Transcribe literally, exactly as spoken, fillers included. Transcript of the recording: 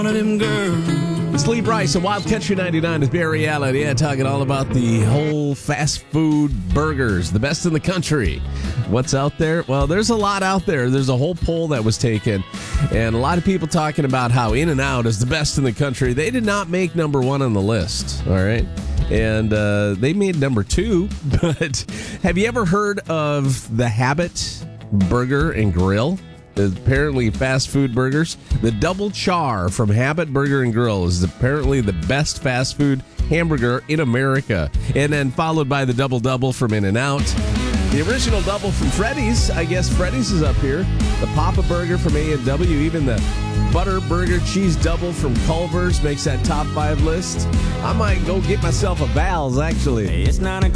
of them girls. It's Lee Bryce and Wild Country ninety-nine is Barry Allen. Yeah, talking all about the whole fast food burgers, the best in the country. What's out there? Well, there's a lot out there. There's a whole poll that was taken, and a lot of people talking about how In-N-Out is the best in the country. They did not make number one on the list, all right? And uh, they made number two, but have you ever heard of the Habit Burger and Grill? Apparently fast food burgers. The Double Char from Habit Burger and Grill is apparently the best fast food hamburger in America. And then followed by the Double Double from In-N-Out. The original double from Freddy's, I guess Freddy's is up here. The Papa Burger from A and W, even the Butter Burger Cheese Double from Culver's makes that top five list. I might go get myself a Val's, actually. Hey, it's nine